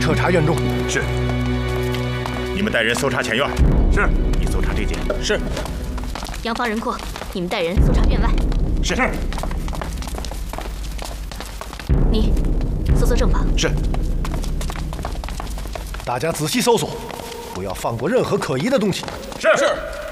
彻查院中。 是。你们带人搜查前院。 是。 你搜查这间。 是。 杨方人阔，你们带人搜查院外。 是。 你搜搜正房。 是。 大家仔细搜索，不要放过任何可疑的东西。 是。